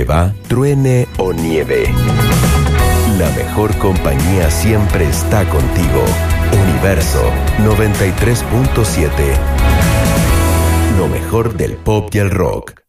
llueva, truene o nieve. La mejor compañía siempre está contigo. Universo 93.7. Lo mejor del pop y el rock.